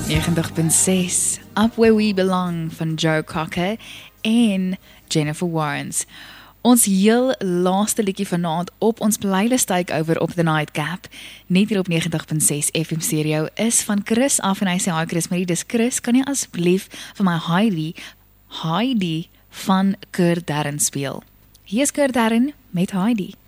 90.6 Up Where We Belong van Joe Cocker en Jennifer Warnes. Ons heel laaste liedjie vanaand op ons playlist takeover op The Nightcap, net hier op 90.6 FM stereo, is van Chris af en hy sê, hi Chris Marie, dis Chris, kan jy asseblief vir my Heidi van Kurt Darren speel? Hier is Kurt Darren met Heidi.